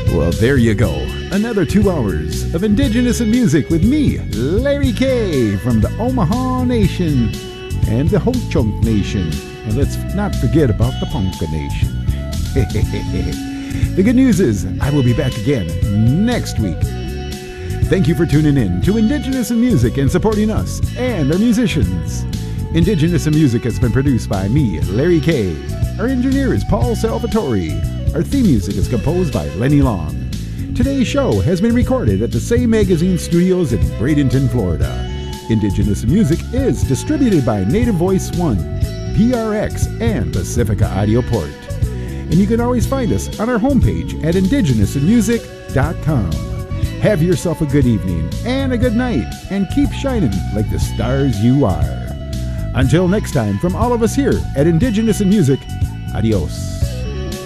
Well, there you go. Another 2 hours of Indigenous in Music with me, Larry K. from the Omaha Nation and the Ho-Chunk Nation. And let's not forget about the Ponca Nation. The good news is I will be back again next week. Thank you for tuning in to Indigenous in Music and supporting us and our musicians. Indigenous in Music has been produced by me, Larry K. Our engineer is Paul Salvatore. Our theme music is composed by Lenny Long. Today's show has been recorded at the Say Magazine Studios in Bradenton, Florida. Indigenous Music is distributed by Native Voice One, PRX, and Pacifica Audio Port. And you can always find us on our homepage at indigenousinmusic.com. Have yourself a good evening and a good night, and keep shining like the stars you are. Until next time, from all of us here at Indigenous in Music, adios.